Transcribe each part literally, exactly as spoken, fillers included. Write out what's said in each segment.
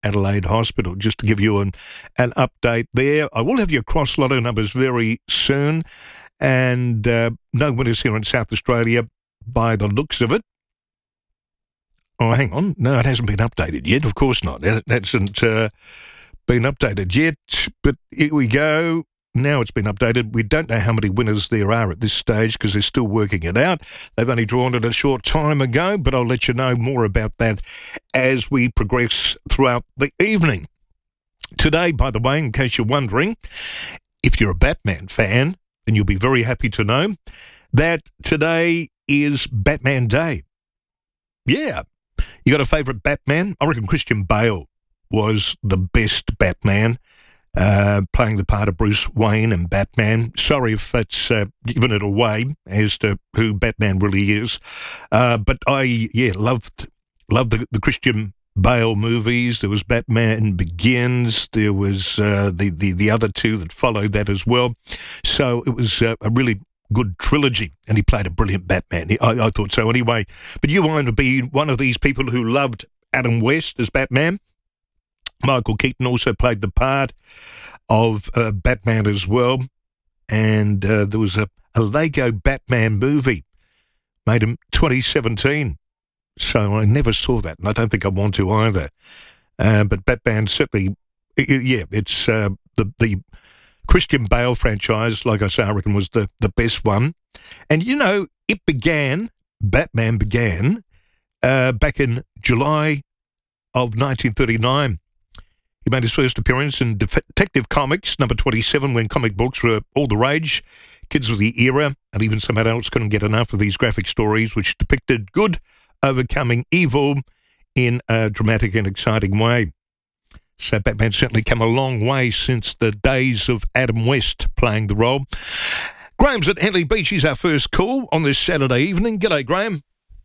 Adelaide Hospital, just to give you an, an update there. I will have your cross lotto numbers very soon, and uh, no winners here in South Australia by the looks of it. Oh, hang on. No, it hasn't been updated yet. Of course not. It hasn't uh, been updated yet, but here we go. Now it's been updated. We don't know how many winners there are at this stage because they're still working it out. They've only drawn it a short time ago, but I'll let you know more about that as we progress throughout the evening. Today, by the way, in case you're wondering, if you're a Batman fan, then you'll be very happy to know that today is Batman Day. Yeah. You got a favourite Batman? I reckon Christian Bale was the best Batman. Uh, playing the part of Bruce Wayne and Batman. Sorry if that's uh, given it away as to who Batman really is. Uh, but I, yeah, loved loved the, the Christian Bale movies. There was Batman Begins. There was uh, the, the, the other two that followed that as well. So it was uh, a really good trilogy, and he played a brilliant Batman. I, I thought so anyway. But you want to be one of these people who loved Adam West as Batman? Michael Keaton also played the part of uh, Batman as well. And uh, there was a, a Lego Batman movie made in twenty seventeen. So I never saw that, and I don't think I want to either. Uh, but Batman certainly, yeah, it's uh, the, the Christian Bale franchise, like I say, I reckon was the, the best one. And, you know, it began, Batman began, uh, back in July of nineteen thirty-nine. He made his first appearance in Detective Comics, number twenty-seven, when comic books were all the rage. Kids of the era, and even some adults couldn't get enough of these graphic stories, which depicted good overcoming evil in a dramatic and exciting way. So Batman certainly come a long way since the days of Adam West playing the role. Graham's at Henley Beach. He's our first call on this Saturday evening. G'day, Graham.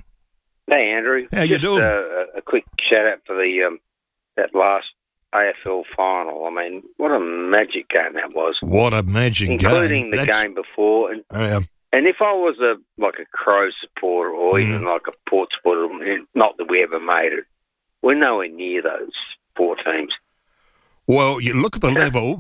Hey, Andrew. How Just, you doing? Uh, a quick shout-out for the um, that last A F L final. I mean, what a magic game that was. What a magic Including game. Including the That's... game before. And, uh, and if I was a like a Crow supporter or mm. even like a Port supporter, not that we ever made it, we're nowhere near those four teams. Well, you look at the level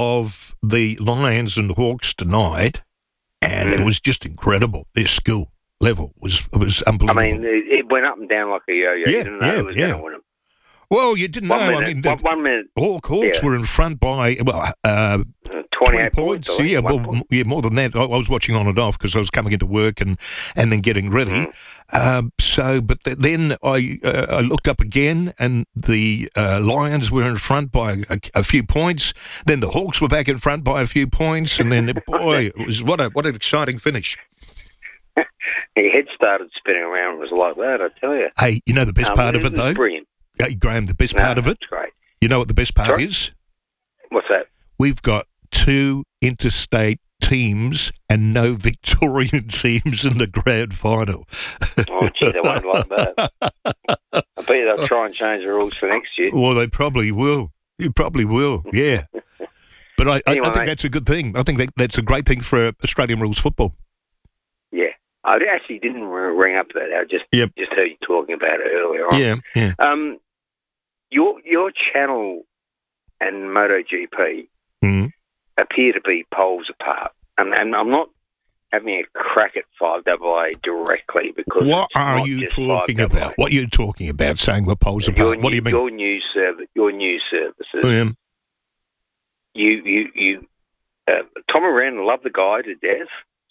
of the Lions and Hawks tonight, and mm. it was just incredible. Their skill level was it was unbelievable. I mean, it, it went up and down like a yo-yo. Yeah, you didn't know yeah, who was yeah. going to win them. Well, you didn't one know. Minute, I mean, the one, one minute. Hawk, Hawks yeah. were in front by, well, uh, twenty-eight points. points. Yeah, well, point. yeah, more than that. I, I was watching on and off because I was coming into work and, and then getting ready. Mm. Um, so, but th- then I uh, I looked up again, and the uh, Lions were in front by a, a few points. Then the Hawks were back in front by a few points, and then boy, it was what a what an exciting finish. Your head started spinning around. It was like that, I tell you. Hey, you know the best um, part of it, though? Brilliant. Hey, Graham, the best no, part of it? Great. You know what the best part Sorry? is? What's that? We've got two interstate teams and no Victorian teams in the grand final. Oh, gee, they won't like that. I bet they'll try and change the rules for next year. Well, they probably will. You probably will, yeah. But I, anyway, I, I think mate, that's a good thing. I think that, that's a great thing for Australian rules football. Yeah. I actually didn't ring up that. I just yep. just heard you talking about it earlier on. Yeah, yeah. Um, your your channel and MotoGP mm. appear to be poles apart, and, and I'm not having a crack at five A A directly because what it's are not you just talking five A A. about? What are you talking about? Saying we're poles apart? Your What new, do you mean? Your news service, your news services. Oh, yeah. You you you. Uh, Tom Moran, love the guy to death,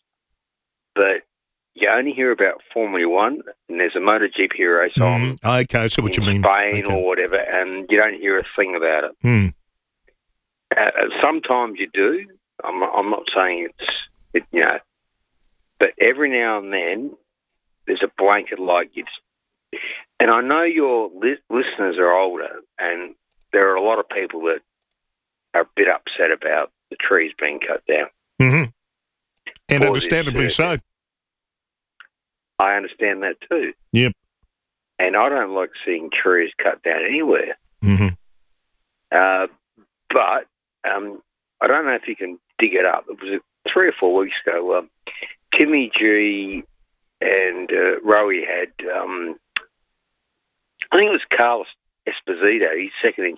but you only hear about Formula One, and there's a MotoGP race mm. on. Okay, so what in you mean? Spain okay. or whatever, and you don't hear a thing about it. Mm. Uh, sometimes you do. I'm, I'm not saying it's, it, you know, but every now and then there's a blanket like it's. And I know your li- listeners are older, and there are a lot of people that are a bit upset about the trees being cut down. Mm-hmm. And understandably so. I understand that too. Yep. And I don't like seeing trees cut down anywhere. Mm-hmm. Uh, but um, I don't know if you can dig it up. It was three or four weeks ago. Um, Timmy G and uh, Rowie had, um, I think it was Carlos Esposito, he's second in